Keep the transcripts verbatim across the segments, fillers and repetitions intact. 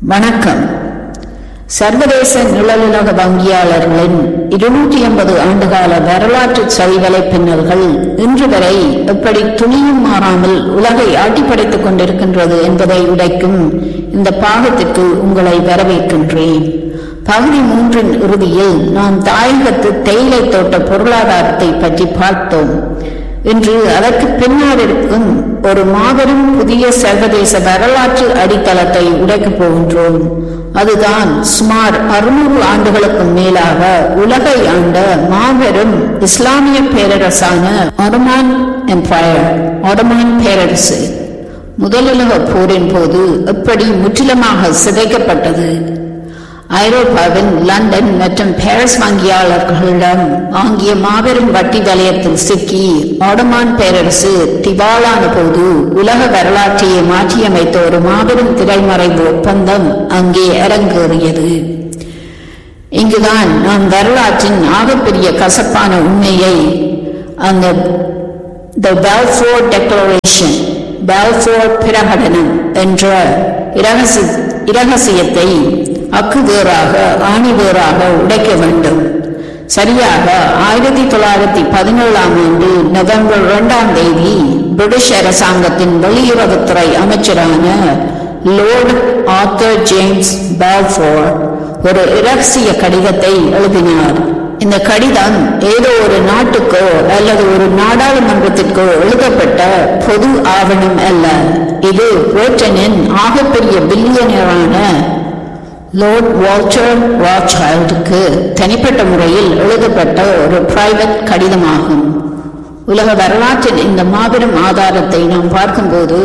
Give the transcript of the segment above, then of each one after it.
வணக்கம். சர்வதேச நிழலுலக வங்கியாளர்களின் இருநூற்றி ஐம்பது ஆண்டுகால வரலாற்று சரிவலை பின்னல்கள் இன்று வரை எப்படி துணியும் மாறாமல் உலகை ஆட்டிப்படைத்துக் கொண்டிருக்கின்றது என்பதை உடைக்கும் இந்த பாகத்திற்கு உங்களை வரவேற்கின்றேன். பகுதி மூன்றின் இறுதியில் நாம் தாயகத்து தேயிலை தோட்ட பொருளாதாரத்தை பற்றி பார்த்தோம். இன்று அதற்கு பின்னால் இருக்கும் ஒரு மாபெரும் புதிய சர்வதேச வரலாற்று அடித்தளத்தை உடைக்கப் போகின்றோம். அதுதான் சுமார் அறுநூறு ஆண்டுகளுக்கு மேலாக உலகை ஆண்ட மாபெரும் இஸ்லாமிய பேரரசான ஆட்டோமான் எம்பையர், ஆட்டோமான் பேரரசு. முதலுலக போரின் போது எப்படி முற்றிலுமாக சிதைக்கப்பட்டது. ஐரோப்பாவின் லண்டன் மற்றும் பாரிஸ் வங்கியாளர்களிடம் வாங்கிய மாபெரும் வட்டி வலயத்தில் சிக்கி ஆட்டோமான் பேரரசு திவாலான போது உலக வரலாற்றையே மாற்றியமைத்த ஒரு மாபெரும் திரைமறைவு ஒப்பந்தம் அங்கே அரங்கேறியது. இங்குதான் நாம் வரலாற்றின் ஆகப்பெரிய கசப்பான உண்மையை, அந்த தி பால்ஃபோர் டெக்ளரேஷன், பால்ஃபோர் பிரகடனம் என்ற இரகசிய இரகசியத்தை அக்குவேறாக ஆணிவேறாக உடைக்க வேண்டும். சரியாக ஆயிரத்தி தொள்ளாயிரத்தி பதினேழாம் ஆண்டு நவம்பர் இரண்டாம் தேதி பிரிட்டிஷ் அரசாங்கத்தின் வெளியுறவுத்துறை அமைச்சரான லோர்ட் ஆர்தர் ஜேம்ஸ் பால்ஃபோர் ஒரு இரகசிய கடிதத்தை எழுதினார். இந்த கடிதம் ஏதோ ஒரு நாட்டுக்கோ அல்லது ஒரு நாடாளுமன்றத்திற்கோ எழுதப்பட்ட பொது ஆவணம் அல்ல. இது பிரிட்டனின் ஆகப்பெரிய பில்லியனரான லோர்ட் வால்டர் ராத்சைல்டுக்கு தனிப்பட்ட முறையில் எழுதப்பட்ட ஒரு பிரைவேட் கடிதமாகும். உலக வரலாற்றின் இந்த மாபெரும் ஆதாரத்தை நாம் பார்க்கும்போது,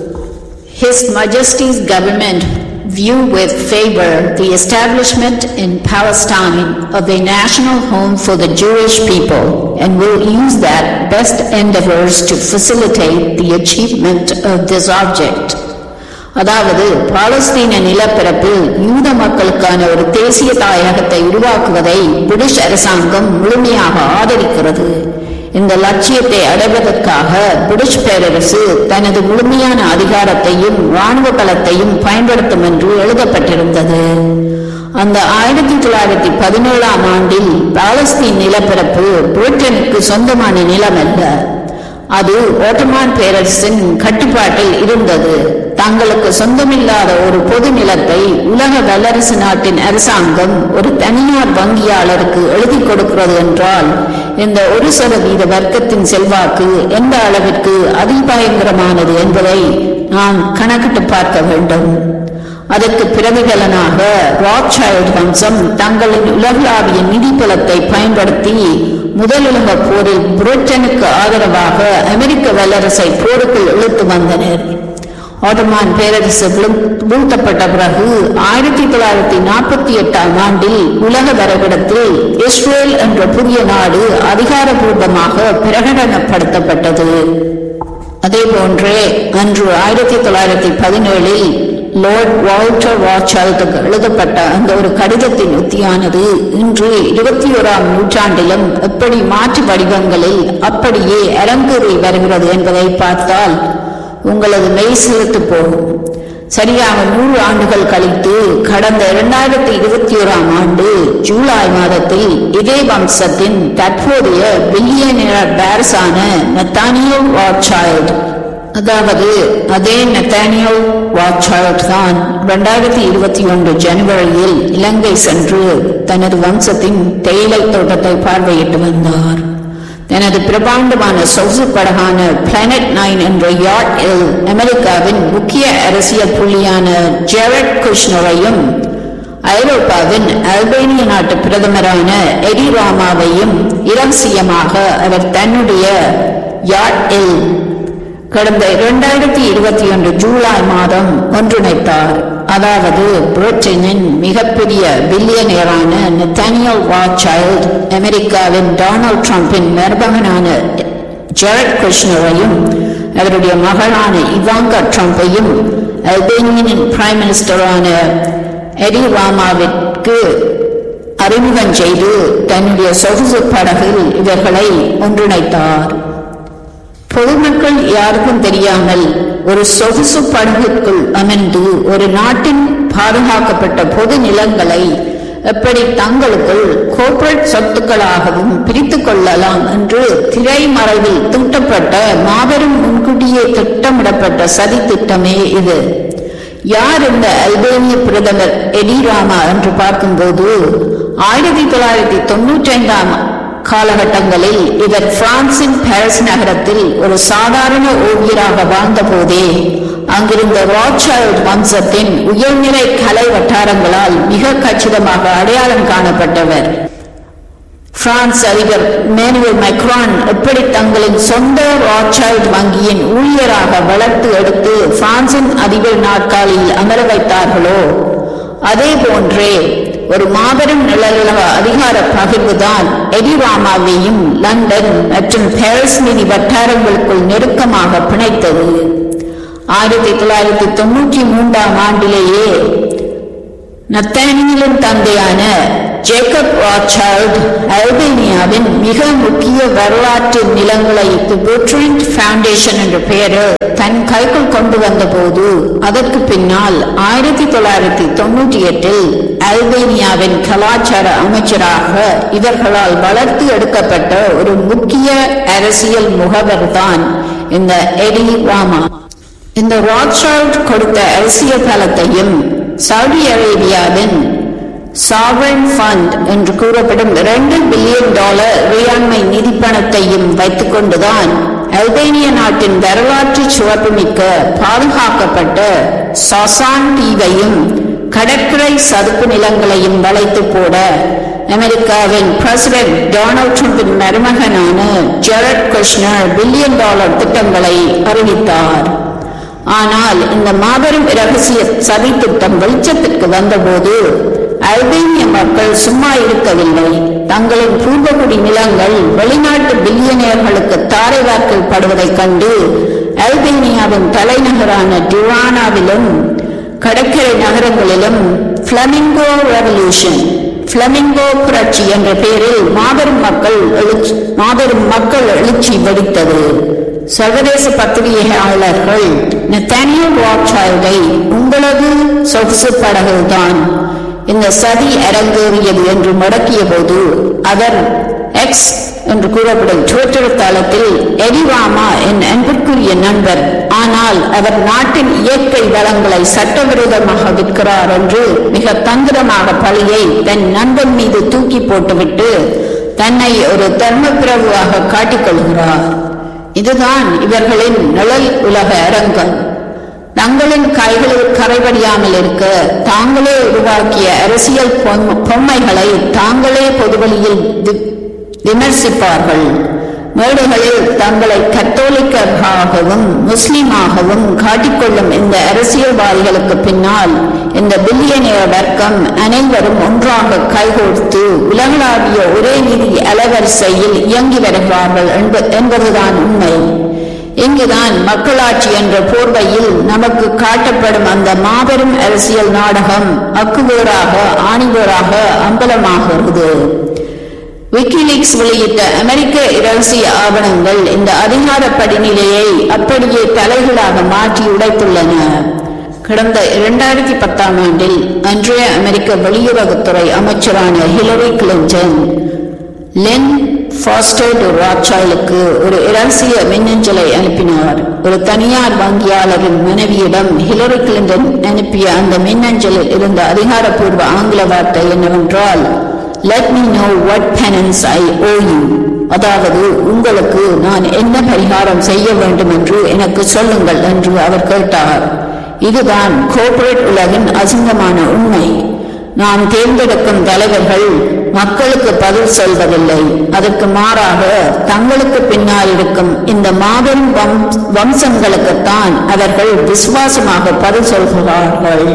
His Majesty's government view with favor the establishment in Palestine of a national home for the Jewish people and will use that best endeavors to facilitate the achievement of this object. அதாவது, பாலஸ்தீன நிலப்பரப்பில் யூத மக்களுக்கான ஒரு தேசிய தாயகத்தை உருவாக்குவதை British அரசாங்கம் முழுமையாக ஆதரிக்கிறது. இந்த லட்சியத்தை அடைவதற்காக பிரிட்டிஷ் பேரரசு தனது முழுமையான அதிகாரத்தையும் இராணுவ பலத்தையும் பயன்படுத்தும் என்று எழுதப்பட்டிருந்தது. அந்த ஆயிரத்தி தொள்ளாயிரத்தி பதினேழாம் ஆண்டில் பாலஸ்தீன் நிலப்பரப்பு பிரிட்டனுக்கு சொந்தமான நிலம் அல்ல. அது ஆட்டோமான் பேரரசின் கட்டுப்பாட்டில் இருந்தது. தங்களுக்கு சொந்தமில்லாத ஒரு பொது நிலத்தை உலக வல்லரசு நாட்டின் அரசாங்கம் ஒரு தனியார் வங்கியாளருக்கு எழுதி கொடுக்கிறது என்றால், இந்த ஒரு சதவீத வர்க்கத்தின் செல்வாக்கு எந்த அளவிற்கு அதிபயங்கரமானது என்பதை நாம் கணக்கிட்டு பார்க்க வேண்டும். அதற்கு பிரதிபலனாக ராத்சைல்ட் வம்சம் தங்களின் உலகளாவிய நிதி பலத்தை பயன்படுத்தி முதலுலக போரில் பிரிட்டனுக்கு ஆதரவாக அமெரிக்க வல்லரசை போருக்குள் இழுத்து வந்தனர். ஆட்டோமான் பேரரசு வீழ்த்தப்பட்ட பிறகு ஆயிரத்தி தொள்ளாயிரத்தி நாற்பத்தி எட்டாம் ஆண்டில் உலக வரைபடத்தில் இஸ்ரேல் என்ற புதிய நாடு அதிகாரபூர்வமாக பிரகடனப்படுத்தப்பட்டது. அதே போன்றே அன்று ஆயிரத்தி தொள்ளாயிரத்தி பதினேழில் லோர்ட் வால்டர் ராத்சைல்டுக்கு எழுதப்பட்ட அந்த ஒரு கடிதத்தின் உத்தியானது இன்று இருபத்தி ஓராம் நூற்றாண்டிலும் எப்படி மாற்று வடிவங்களில் அப்படியே அரங்கேறி வருகிறது என்பதை பார்த்தால் உங்களது மெய் சிலிர்த்து போகும். சரியாக நூறு ஆண்டுகள் கழித்து கடந்த இரண்டாயிரத்தி இருபத்தி ஓராம் ஆண்டு ஜூலை மாதத்தில் இதே வம்சத்தின் தற்போதைய பில்லியனர் வாரிசான நத்தானியல் ராத்சைல்ட், அதாவது அதே நத்தானியல் ராத்சைல்ட் தான் இரண்டாயிரத்தி இருபத்தி ஒன்று ஜனவரியில் இலங்கை சென்று தனது வம்சத்தின் தேயிலை தோட்டத்தை பார்வையிட்டு வந்தார். தனது பிரபாண்டமான சொகுசு படகான பிளானட் நைன் என்ற யாட்டில் அமெரிக்காவின் முக்கிய அரசியல் புள்ளியான ஜெரட் குஷ்னரையும் ஐரோப்பாவின் அல்பேனிய நாட்டு பிரதமரான எடி ராமாவையும் இரகசியமாக அவர் தன்னுடைய யாட்டில் கடந்த இரண்டாயிரத்தி இருபத்தி ஒன்று ஜூலை மாதம் ஒன்றிணைத்தார். அதாவது பிரிட்டனின் மிகப்பெரிய பில்லியனரான நத்தானியல் ராத்சைல்ட் அமெரிக்காவின் டொனால்ட் ட்ரம்பின் மருமகனான ஜெரட் குஷ்னரையும் அவருடைய மகளான இவாங்கா ட்ரம்பையும் அல்பேனியன் பிரைம் மினிஸ்டரான எடி ராமாவிற்கு அறிமுகம் செய்து தன்னுடைய சொகுசு படகில் இவர்களை ஒன்றிணைத்தார். பொதுமக்கள் யாருக்கும் தெரியாமல் ஒரு சொகுசு படகுக்குள் அமர்ந்து ஒரு நாட்டின் பாதுகாக்கப்பட்ட பொது நிலங்களை எப்படி தங்களுக்குள் கோர்ப்பரேட் சொத்துக்களாகவும் பிரித்துக் கொள்ளலாம் என்று திரைமறைவில் தூட்டப்பட்ட மாபெரும் முன்கூட்டியே திட்டமிடப்பட்ட சதி திட்டமே இது. யார் இந்த அல்பேனிய பிரதமர் எடி ராமா என்று பார்க்கும்போது ஆயிரத்தி தொள்ளாயிரத்தி தொன்னூற்றி ஐந்தாம் காலகட்டங்களில் இவர் பிரான்சின் பாரிஸ் நகரத்தில் ஒரு சாதாரண ஓவியராக வாழ்ந்த போதே அங்கிருந்த ராத்சைல்ட் வம்சத்தின் உயர்நிலை கலை வட்டாரங்களால் மிக கச்சிதமாக அடையாளம் காணப்பட்டவர். பிரான்ஸ் அதிபர் மேனுவல் மைக்ரான் எப்படி தங்களின் சொந்த ராத்சைல்ட் வங்கியின் ஊழியராக வளர்த்து எடுத்து பிரான்சின் அதிபர் நாற்காலியில் அமர வைத்தார்களோ அதே போன்றே ஒரு மாபெரும் நிழலுலக அதிகார பகிர்வுதான் எடி ராமாவையும் லண்டன் மற்றும் பாரிஸ் நிதி வட்டாரங்களுக்குள் நெருக்கமாக பிணைத்தது. ஆயிரத்தி தொள்ளாயிரத்தி தொன்னூற்றி மூன்றாம் ஆண்டிலேயே நத்தானியலின் தந்தையான ஜேக்கப் ராத்சைல்ட் அல்பேனியாவின் மிக முக்கிய வரலாற்று நிலங்களை பெர்ட்ராண்ட் ஃபவுண்டேஷன் என்ற பெயரில் தன் கைக்குள் கொண்டு வந்த போது அதற்கு பின்னால் ஆயிரத்தி தொள்ளாயிரத்தி தொன்னூற்றி எட்டில் அல்பேனியாவின் கலாச்சார அமைச்சராக இவர்களால் வளர்த்து எடுக்கப்பட்ட ஒரு முக்கிய அரசியல் முகவர் தான் இந்த எடி ராமா. இந்த ராத்சைல்ட் கொடுத்த அரசியல் பலத்தையும் சவுதி அரேபியாவின் சாவரன் ஃபண்ட் என்று கூறப்படும் இரண்டு பில்லியன் டாலர் இறையாண்மை நிதி பணத்தையும் வைத்துக் கொண்டுதான் அல்பேனிய நாட்டின் வரலாற்று சிறப்புமிக்க பாதுகாக்கப்பட்ட சாசான் தீவையும் கடற்கரை சதுப்பு நிலங்களையும் வளைத்து போட அமெரிக்காவின் president Donald ட்ரம்பின் மருமகனான Jared Kushner billion dollar திட்டங்களை அறிவித்தார். ஆனால் இந்த மாபெரும் இரகசிய சதி திட்டம் வெளிச்சத்திற்கு வந்தபோது அல்பேனிய மக்கள் சும்மா இருக்கவில்லை. தங்களின் பூர்வகுடி நிலங்கள் வெளிநாட்டு பில்லியனியர்களுக்கு தாரை வார்க்கல் படுவதைக் கண்டு அல்பேனியாவின் தலைநகரான டிரானாவிலும் கடற்கரை நகரங்களிலும் பிளமிங்கோ ரெவல்யூஷன் பிளமிங்கோ புரட்சி என்ற பெயரில் மாபெரும் மக்கள் எழுச்சி மாபெரும் மக்கள் எழுச்சி வெடித்தது. சர்வதேச பத்திரிகையாளர்கள் நத்தானியல் ராத்சைல்டை உங்களது சொகுசு படகுதான் இந்த சதி அரங்கேறியது என்று முடக்கிய போது அவர் எக்ஸ் என்று கூறப்படும் ட்விட்டர் தளத்தில் எடி ராமா என் அன்பிற்குரிய நண்பர், ஆனால் அவர் நாட்டின் இயற்கை வளங்களை சட்டவிரோதமாக விற்கிறார் என்று மிக தந்திரமாக பழியை தன் நண்பன் மீது தூக்கி போட்டுவிட்டு தன்னை ஒரு தர்ம பிரபுவாக காட்டிக்கொள்கிறார். இதுதான் இவர்களின் நிழல் உலக அரங்கம். தங்களின் கைகளில் கரைபடியாமல் இருக்க தாங்களே உருவாக்கிய அரசியல் பொம்மைகளை தாங்களே பொதுவெளியில் விமர்சிப்பார்கள். மேடைகளில் தங்களை கத்தோலிக்கராகவும் முஸ்லிமாகவும் காட்டிக்கொள்ளும் இந்த அரசியல்வாதிகளுக்கு பின்னால் இந்த பில்லியனியர் வர்க்கம் அனைவரும் ஒன்றாக கைகோர்த்து உலகளாவிய ஒரே நிதி அலவரிசையில் இயங்கி வருகிறார்கள் என்பதுதான் உண்மை. இங்குதான் மக்களாட்சி என்ற போர்வையில் நமக்கு காட்டப்படும் அந்த மாபெரும் அரசியல் நாடகம் அக்குவேராக ஆணிவேராக அம்பலமாகிறது. விக்கிலீக்ஸ் வெளியிட்ட அமெரிக்க இரகசிய ஆவணங்கள் இந்த அதிகார படிநிலையை அப்படியே தலைகளாக மாற்றி உடைத்துள்ளன. கடந்த இரண்டாயிரத்தி பத்தாம் ஆண்டில் அன்றைய அமெரிக்க வெளியுறவுத்துறை அமைச்சரான ஹிலரி கிளின்டன் லென் ஃபாஸ்டர் ராத்சைல்டுக்கு ஒரு இரகசிய மின்னஞ்சலை அனுப்பினார். ஒரு தனியார் வங்கியாளரின் மனைவியிடம் ஹிலரி கிளின்டன் அனுப்பிய அந்த மின்னஞ்சலில் இருந்த அதிகாரப்பூர்வ ஆங்கில வார்த்தை என்னவென்றால், Let me know what penance I owe you. அதாவது, உங்களுக்கு நான் என்ன பரிகாரம் செய்ய வேண்டும் என்று எனக்கு சொல்லுங்கள் என்று அவர் கேட்டார். இதுதான் கோர்ப்பரேட் உலகின் அசிங்கமான உண்மை. நாம் தேர்ந்தெடுக்கும் தலைவர்கள் மக்களுக்கு பதில் சொல்வதில்லை. அதற்கு மாறாக தங்களுக்கு பின்னால் இருக்கும் இந்த மாபெரும் வம்சங்களுக்குத்தான் அவர்கள் விசுவாசமாக பதில் சொல்கிறார்கள்.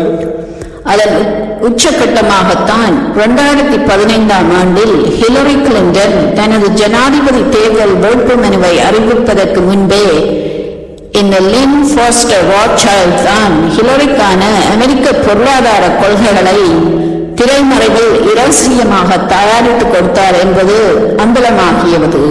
அதன் உச்சகட்டமாகத்தான் இரண்டாயிரத்தி பதினைந்தாம் ஆண்டில் ஹிலரி கிளின்டன் தனது ஜனாதிபதி தேர்தல் வேட்பு மனுவை அறிவிப்பதற்கு முன்பே இந்த லின் ஃபாஸ்டர் ராத்சைல்ட் தான் ஹிலரிக்கான அமெரிக்க பொருளாதார கொள்கைகளை திரைமறைவில் இரகசியமாக தயாரித்து கொடுத்தார் என்பது அம்பலமாகியது.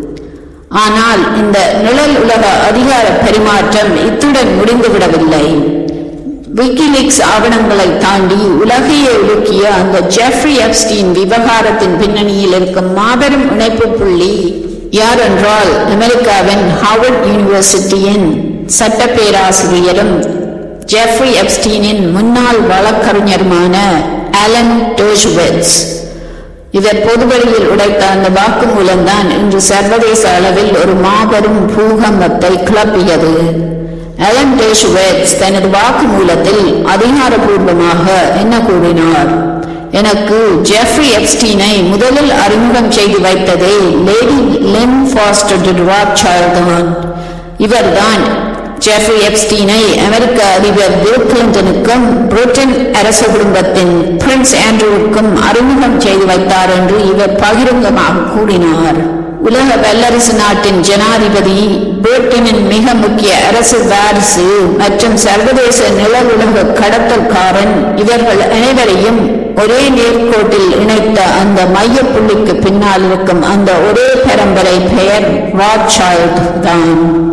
ஆனால் இந்த நிழல் உலக அதிகார பரிமாற்றம் இத்துடன் முடிந்துவிடவில்லை. விக்கிலீக்ஸ் ஆவணங்களை தாண்டி உலகையே உலுக்கிய அந்த ஜெஃப்ரி எப்ஸ்டீன் விவகாரத்தின் பின்னணியில் இருக்கும் மாபெரும் இணைப்பு புள்ளி யார் என்றால் அமெரிக்காவின் ஹார்வர்ட் யூனிவர்சிட்டியின் சட்ட பேராசிரியரும் ஜெஃப்ரி எப்ஸ்டீனின் முன்னாள் வழக்கறிஞருமான ஆலன் டெர்ஷோவிட்ஸ். இவர் பொதுவெளியில் உடைத்த அந்த வாக்குமூலம்தான் இன்று சர்வதேச அளவில் ஒரு மாபெரும் பூகம்பத்தை கிளப்பியது. ஆலன் டெர்ஷோவிட்ஸ் தனது வாக்குமூலத்தில் அதிகாரப்பூர்வமாக என்ன கூறினார்? எனக்கு ஜெஃப்ரி எப்ஸ்டீனை முதலில் அறிமுகம் செய்து வைத்ததே lady Lim pastor D Rothschild தான். இவர்தான் ஜெஃப்ரி எப்ஸ்டீனை அமெரிக்க அதிபர் பில் கிளின்டனுக்கும் பிரிட்டன் அரச குடும்பத்தின் பிரின்ஸ் ஆண்ட்ரூவுக்கும் அறிமுகம் செய்து வைத்தார் என்று இவர் பகிரங்கமாக கூறினார். உலக வல்லரசு நாட்டின் ஜனாதிபதி, பிரிட்டனின் மிக முக்கிய அரசு வாரிசு மற்றும் சர்வதேச நிலவுலக கடத்தல்காரன், இவர்கள் அனைவரையும் ஒரே நேர்கோட்டில் இணைத்த அந்த மைய புள்ளிக்கு பின்னால் இருக்கும் அந்த ஒரே பரம்பரை பெயர் ராத்சைல்ட் தான்.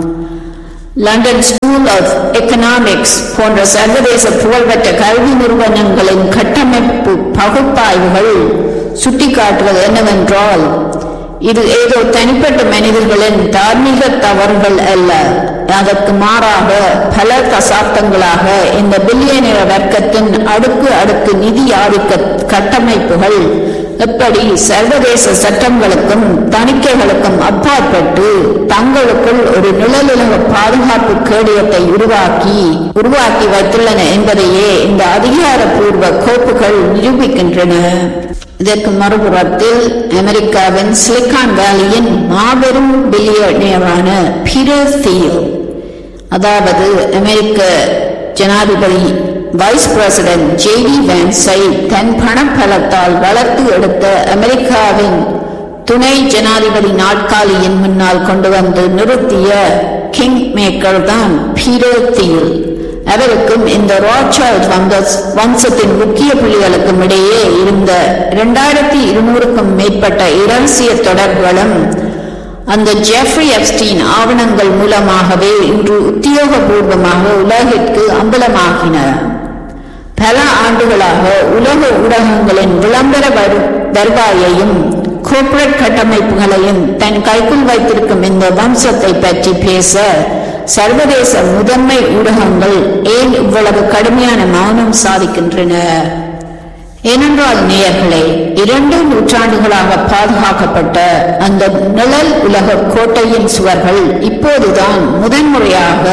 லண்டன் ஸ்கூல் ஆஃப் எக்கனாமிக்ஸ் போன்ற சர்வதேச புகழ்பெற்ற கல்வி நிறுவனங்களின் கட்டமைப்பு பகுப்பாய்வுகள் சுட்டிக்காட்டுவது என்னவென்றால், இது ஏதோ தனிப்பட்ட மனிதர்களின் தார்மீக தவறுகள் அல்ல. அதற்கு மாறாக பல தசாப்தங்களாக இந்த பில்லியனியர் வர்க்கத்தின் அடுக்கு அடுக்கு நிதி ஆதிக்க கட்டமைப்புகள் எப்படி சர்வதேச சட்டங்களுக்கும் தணிக்கைகளுக்கும் அப்பாற்பட்டு தங்களுக்குள் ஒரு நிழலுலக பாதுகாப்பு கேடயத்தை உருவாக்கி உருவாக்கி வைத்துள்ளன என்பதையே இந்த அதிகாரப்பூர்வ கோப்புகள் நிரூபிக்கின்றன. இதற்கு மறுபுறத்தில் அமெரிக்காவின் சிலிகான் வேலியின் மாபெரும் பில்லியனியரான பீட்டர் தியல், அதாவது அமெரிக்க ஜனாதிபதி வைஸ் பிரசிடென்ட் ஜே டி வான்ஸை தன் பணப்பலத்தால் வளர்த்து எடுத்த அமெரிக்காவின் துணை ஜனாதிபதி நாற்காலியின் முன்னால் கொண்டு வந்து நிறுத்திய கிங் மேக்கர் தான் பீட்டர் தியல். அவருக்கும் இந்த ராத்சைல்ட் வம்சத்தின் முக்கிய புள்ளிகளுக்கும் இடையே இருந்த இரண்டாயிரத்தி இருநூறுக்கும் மேற்பட்ட இரகசிய தொடர்புகளும் அந்த ஜெஃப்ரி எப்ஸ்டீன் ஆவணங்கள் மூலமாகவே இன்று உத்தியோகபூர்வமாக உலகிற்கு அம்பலமாகின. பல ஆண்டுகளாக உலக ஊடகங்களின் விளம்பர வருவாயையும் கோர்ப்பரேட் கட்டமைப்புகளையும் தன் கைக்குள் வைத்திருக்கும் இந்த வம்சத்தை பற்றி பேச சர்வதேச முதன்மை ஊடகங்கள் ஏன் இவ்வளவு கடுமையான மௌனம் சாதிக்கின்றன? ஏனென்றால் நேயர்களே, இரண்டு நூற்றாண்டுகளாக பாதுகாக்கப்பட்ட அந்த நிழல் உலக கோட்டையின் சுவர்கள் இப்போதுதான் முதன்முறையாக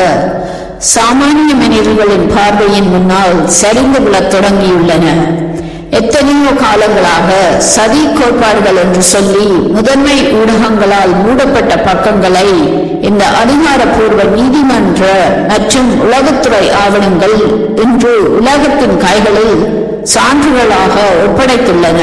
சாமானிய மனிதர்களின் பார்வையின் முன்னால் சரிந்து விழத் தொடங்கியுள்ளன. எத்தனையோ காலங்களாக சதி கோட்பாடுகள் என்று சொல்லி முதன்மை ஊடகங்களால் மூடப்பட்ட பக்கங்களை இந்த அதிகாரப்பூர்வ நீதிமன்ற மற்றும் உளவுத்துறை ஆவணங்கள் இன்று உலகத்தின் கைகளில் சான்றுகளாக ஒப்படைத்துள்ளன.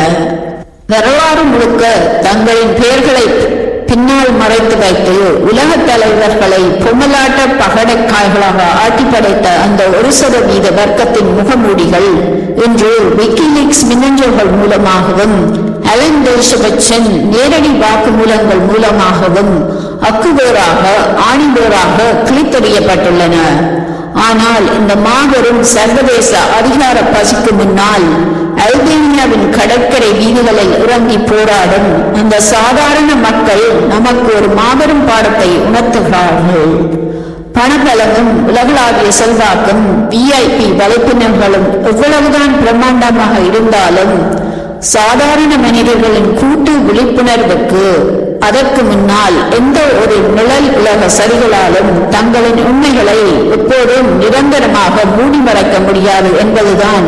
வரலாறு முழுக்க தங்களின் பெயர்களை பின்னால் மறைத்து வைத்து உலக தலைவர்களை பொம்மலாட்ட பகடைக்காய்களாக ஆட்டி படைத்த அந்த ஒரு சதவீத வர்க்கத்தின் முகமூடிகள் இன்று விக்கிலீக்ஸ் மின்னஞ்சல்கள் மூலமாகவும் அலன் டெர்ஷோவிட்ஸின் நேரடி வாக்குமூலங்கள் மூலமாகவும் அக்குவேராக ஆணிவேராக கிழித்தெறியப்பட்டுள்ளன. ஆனால் இந்த மாபெரும் சர்வதேச அதிகார பசிக்கு முன்னால் அல்பேனியாவின் கடற்கரை வீதிகளில் இறங்கி போராடும் அந்த சாதாரண மக்கள் நமக்கு ஒரு மாபெரும் பாடத்தை உணர்த்துகிறார்கள். பணபலமும் உலகளாவிய செல்வாக்கும் விஐபி வலைப்பினர்களும் எவ்வளவுதான் பிரம்மாண்டமாக இருந்தாலும் சாதாரண மனிதர்களின் கூட்டு விழிப்புணர்வுக்கு அதற்கு முன்னால் எந்த ஒரு நிழல் உலக சரிகளாலும் தங்களின் உண்மைகளை எப்போதும் நிரந்தரமாக மூடி மறைக்க முடியாது என்பதுதான்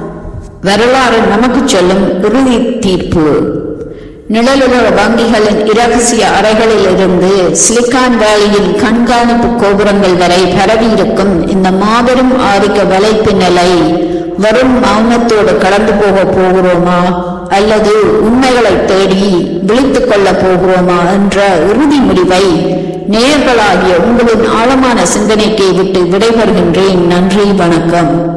வரலாறு நமக்கு சொல்லும் இறுதி தீர்ப்பு. நிழலுலக வங்கிகளின் இரகசிய அறைகளில் இருந்து சிலிகான் வேலியின் கண்காணிப்பு கோபுரங்கள் வரை பரவியிருக்கும் இந்த மாபெரும் ஆதிக்க வலைப்பின்னலை வரும் மௌனத்தோடு கடந்து போக போகிறோமா அல்லது உண்மைகளை தேடி விழித்துக் கொள்ள போகிறோமா என்ற இறுதி முடிவை நேயர்களாகிய உங்களின் ஆழமான சிந்தனைக்கு விட்டு விடைபெறுகின்றேன். நன்றி, வணக்கம்.